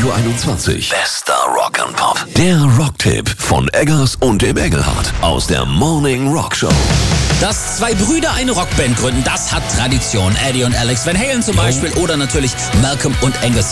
Radio 21. Bester Rock and Pop. Der Rocktipp von Eggers und dem Engelhardt aus der Morning Rock Show. Dass zwei Brüder eine Rockband gründen, das hat Tradition. Eddie und Alex Van Halen zum Beispiel oder natürlich Malcolm und Angus